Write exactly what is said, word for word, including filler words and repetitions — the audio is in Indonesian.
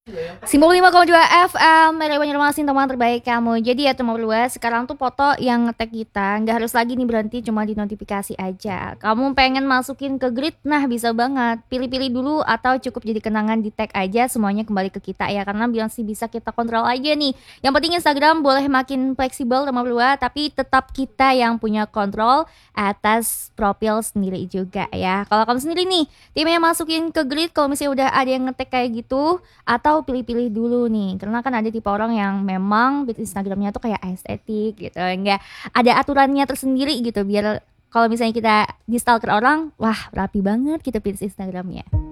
Simbol lima koma dua F M, Mary Banjarmasin, teman terbaik kamu. Jadi ya teman berdua, sekarang tuh foto yang nge-tag kita nggak harus lagi nih berhenti cuma di notifikasi aja. Kamu pengen masukin ke grid, nah bisa banget. Pilih-pilih dulu atau cukup jadi kenangan di tag aja, semuanya kembali ke kita ya. Karena bilang sih bisa kita kontrol aja nih. Yang penting Instagram boleh makin fleksibel teman berdua, tapi tetap kita yang punya kontrol atas profil sendiri juga ya. Kalau kamu sendiri nih, timnya masukin ke grid kalau misalnya udah ada yang nge-tag kayak gitu, atau pilih-pilih dulu nih, karena kan ada tipe orang yang memang di Instagramnya tuh kayak estetik gitu, enggak ada aturannya tersendiri gitu, biar kalau misalnya kita di stalker orang, wah rapi banget kita pilih Instagramnya.